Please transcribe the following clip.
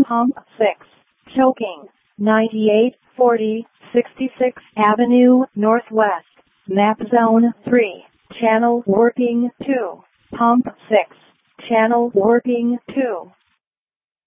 Pump 6. Choking. 9840 66th Avenue Northwest. Map Zone 3. Channel working 2. Pump 6. Channel working 2.